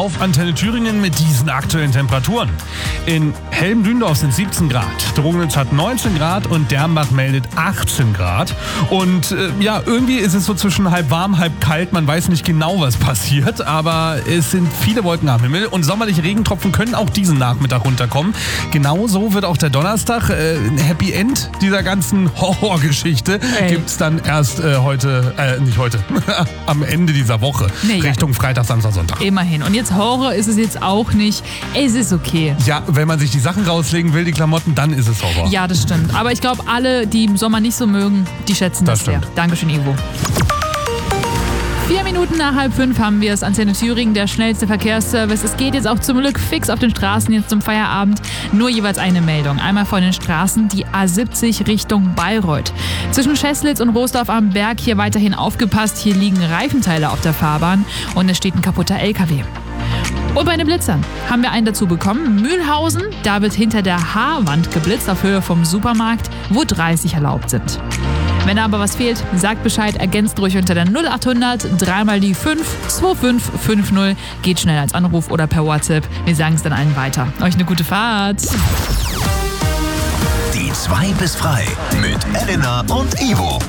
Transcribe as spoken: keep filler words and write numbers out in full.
auf Antenne Thüringen mit diesen aktuellen Temperaturen. In Helm-Dündorf sind siebzehn Grad, Drogenitz hat neunzehn Grad und Dernbach meldet achtzehn Grad. Und äh, ja, irgendwie ist es so zwischen halb warm, halb kalt. Man weiß nicht genau, was passiert, aber es sind viele Wolken am Himmel und sommerliche Regentropfen können auch diesen Nachmittag runterkommen. Genauso wird auch der Donnerstag. Äh, ein Happy End dieser ganzen Horrorgeschichte gibt es dann erst äh, heute, äh, nicht heute, am Ende dieser Woche. Nee, Richtung ja. Freitag, Samstag, Sonntag. Immerhin. Und jetzt Horror ist es jetzt auch nicht. Es ist okay. Ja, wenn man sich die Sachen rauslegen will, die Klamotten, dann ist es Horror. Ja, das stimmt. Aber ich glaube, alle, die im Sommer nicht so mögen, die schätzen das, das sehr. Dankeschön, Ivo. Vier Minuten nach halb fünf haben wir es. Antenne Thüringen, der schnellste Verkehrsservice. Es geht jetzt auch zum Glück fix auf den Straßen jetzt zum Feierabend. Nur jeweils eine Meldung. Einmal von den Straßen die A siebzig Richtung Bayreuth. Zwischen Scheßlitz und Rosdorf am Berg hier weiterhin aufgepasst. Hier liegen Reifenteile auf der Fahrbahn und es steht ein kaputter L K W. Und bei den Blitzern haben wir einen dazu bekommen. Mühlhausen, da wird hinter der Haarwand geblitzt auf Höhe vom Supermarkt, wo dreißig erlaubt sind. Wenn da aber was fehlt, sagt Bescheid, ergänzt ruhig unter der null achthundert, dreimal die fünf, zwei fünf fünf null. Geht schnell als Anruf oder per WhatsApp. Wir sagen es dann allen weiter. Euch eine gute Fahrt. Die zwei bis frei mit Elena und Ivo.